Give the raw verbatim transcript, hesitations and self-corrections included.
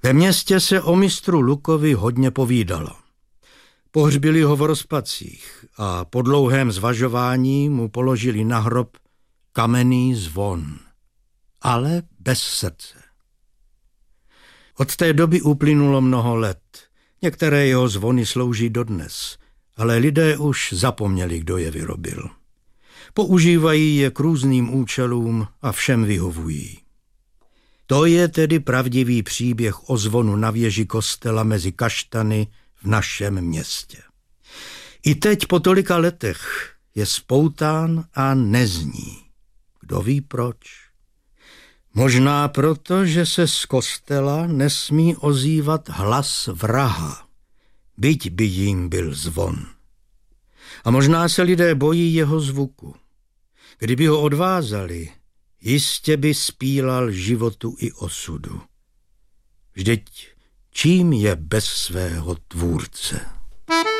Ve městě se o mistru Lukovi hodně povídalo. Pohřbili ho v rozpacích a po dlouhém zvažování mu položili na hrob kamenný zvon, ale bez srdce. Od té doby uplynulo mnoho let. Některé jeho zvony slouží dodnes, ale lidé už zapomněli, kdo je vyrobil. Používají je k různým účelům a všem vyhovují. To je tedy pravdivý příběh o zvonu na věži kostela mezi kaštany v našem městě. I teď po tolika letech je spoután a nezní. Kdo ví proč? Možná proto, že se z kostela nesmí ozývat hlas vraha, byť by jím byl zvon. A možná se lidé bojí jeho zvuku. Kdyby ho odvázali, jistě by spílal životu i osudu. Vždyť čím je bez svého tvůrce?